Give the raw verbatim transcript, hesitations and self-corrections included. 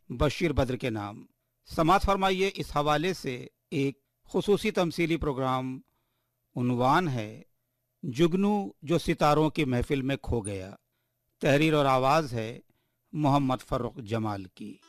बशीर बद्र के नाम। समात फरमाइए इस हवाले से एक खुसूसी तमसीली प्रोग्राम। उन्वान है जुगनू जो सितारों की महफिल में खो गया। तहरीर और आवाज़ है मोहम्मद फ़र्रुख जमाल की।